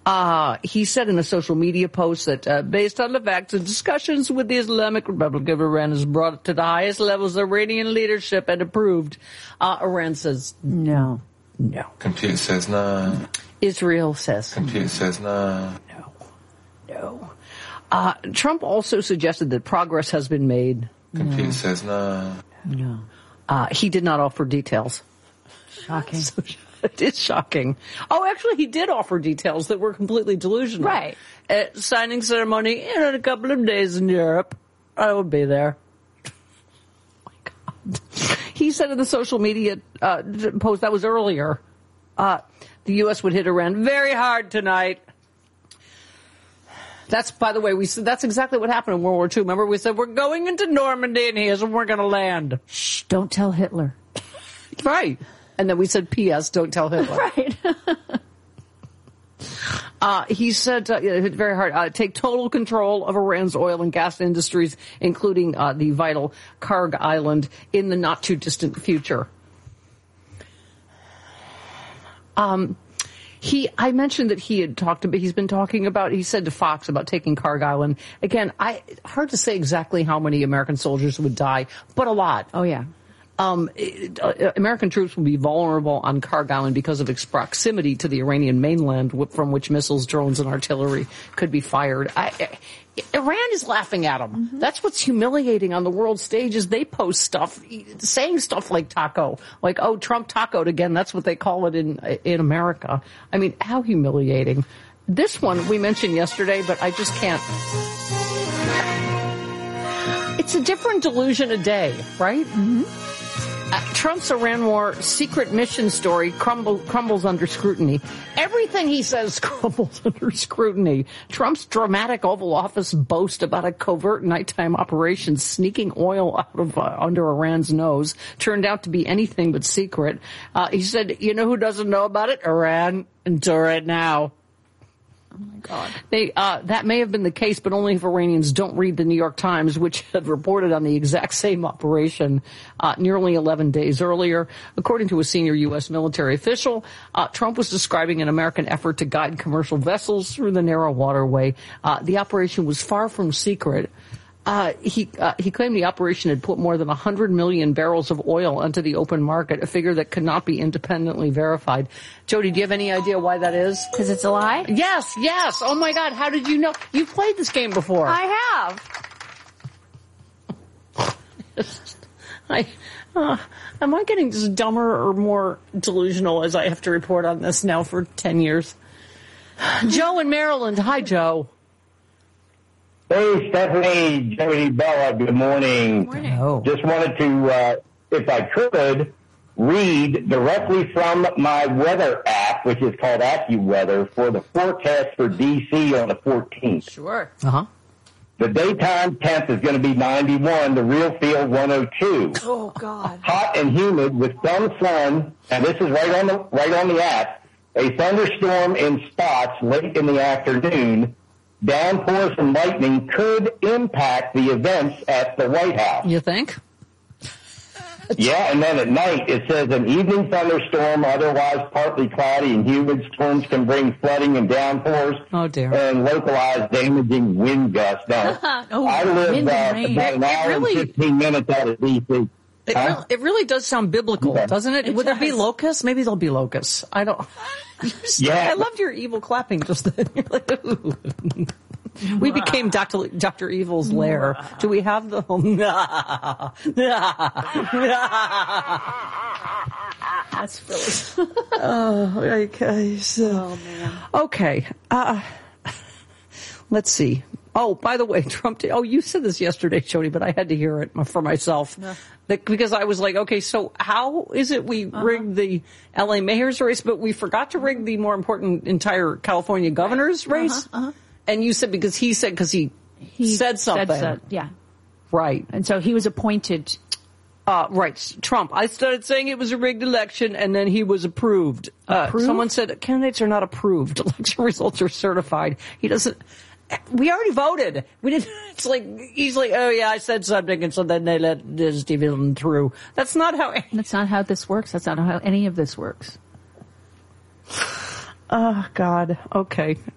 He said in a social media post that based on the facts and discussions with the Islamic Republic of Iran has brought it to the highest levels of Iranian leadership and approved. Iran says no. No. Computer says no. Israel says Computer says no. No. Trump also suggested that progress has been made. Computer says no. No. He did not offer details. Shocking. It is shocking. Oh, actually, he did offer details that were completely delusional. Right. Signing ceremony in a couple of days in Europe. I will be there. Oh, my God. He said in the social media post, that was earlier, the U.S. would hit Iran very hard tonight. That's, by the way, we said that's exactly what happened in World War II. Remember, we said, we're going into Normandy and here's when we're going to land. Shh, don't tell Hitler. Right. And then we said, P.S., don't tell Hitler. Right. He said, very hard, take total control of Iran's oil and gas industries, including the vital Karg Island, in the not-too-distant future. I mentioned that he's been talking about, he said to Fox about taking Karg Island. Again, hard to say exactly how many American soldiers would die, but a lot. Oh, yeah. American troops will be vulnerable on Karg Island because of its proximity to the Iranian mainland, from which missiles, drones, and artillery could be fired. Iran is laughing at them. Mm-hmm. That's what's humiliating on the world stage is they post stuff, saying stuff like taco, like, oh, Trump tacoed again. That's what they call it in America. I mean, how humiliating. This one we mentioned yesterday, but I just can't. It's a different delusion a day, right? Mm-hmm. Trump's Iran war secret mission story crumbles under scrutiny. Everything he says crumbles under scrutiny. Trump's dramatic Oval Office boast about a covert nighttime operation sneaking oil out of under Iran's nose turned out to be anything but secret. He said, you know who doesn't know about it? Iran, until right now. Oh, my God. That may have been the case, but only if Iranians don't read the New York Times, which had reported on the exact same operation nearly 11 days earlier. According to a senior U.S. military official, Trump was describing an American effort to guide commercial vessels through the narrow waterway. The operation was far from secret. He claimed the operation had put more than 100 million barrels of oil onto the open market, a figure that could not be independently verified. Jody, do you have any idea why that is? Because it's a lie? Yes. Oh, my God. How did you know? You've played this game before. I have. Am I getting just dumber or more delusional as I have to report on this now for 10 years? Joe in Maryland. Hi, Joe. Hey, Stephanie, Jody, Bella, good morning. Good morning. Oh. Just wanted to, if I could, read directly from my weather app, which is called AccuWeather, for the forecast for D.C. on the 14th. Sure. Uh-huh. The daytime temp is going to be 91, the real feel 102. Oh, God. Hot and humid with some sun, and this is right on the app, a thunderstorm in spots late in the afternoon. Downpours and lightning could impact the events at the White House. You think? Yeah, and then at night it says an evening thunderstorm, otherwise partly cloudy and humid. Storms can bring flooding and downpours. Oh, dear. And localized damaging wind gusts. Now, I live about an hour and 15 minutes out of D.C. It really does sound biblical, doesn't it? Would there be locusts? Maybe there'll be locusts. I don't. Yeah. I loved your evil clapping just then. You're like, ooh. We became Dr. Evil's lair. Do we have the? That's really. Oh, okay. So, man. Okay. Let's see. Oh, by the way, Trump. You said this yesterday, Jody, but I had to hear it for myself because I was like, okay, so how is it we rigged the L.A. mayor's race, but we forgot to rig the more important entire California governor's race? And you said because he said said something. Yeah. Right. And so he was appointed. Right. Trump. I started saying it was a rigged election, and then he was approved. Someone said candidates are not approved. Election results are certified. He doesn't. We already voted. We didn't. It's like he's like, oh yeah, I said something, and so then they let Stephen through. That's not how. That's not how this works. That's not how any of this works. Oh God. Okay.